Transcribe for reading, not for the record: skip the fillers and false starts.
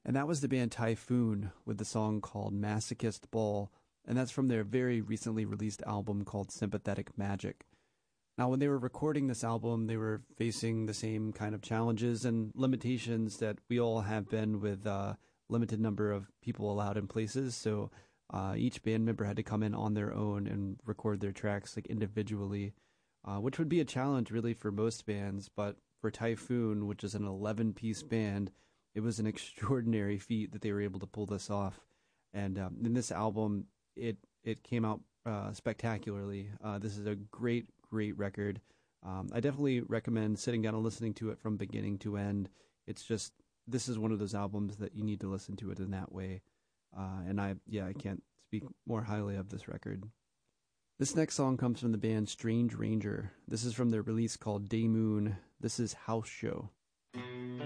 And that was the band Typhoon with the song called Masochist Ball, and that's from their very recently released album called Sympathetic Magic. Now, when they were recording this album, they were facing the same kind of challenges and limitations that we all have been with limited number of people allowed in places. So each band member had to come in on their own and record their tracks like individually, which would be a challenge really for most bands. But for Typhoon, which is an 11-piece band, it was an extraordinary feat that they were able to pull this off. And in this album, it came out spectacularly. This is a great record. I definitely recommend sitting down and listening to it from beginning to end. It's just, this is one of those albums that you need to listen to it in that way. And I can't speak more highly of this record. This next song comes from the band Strange Ranger. This is from their release called Day Moon. This is House Show.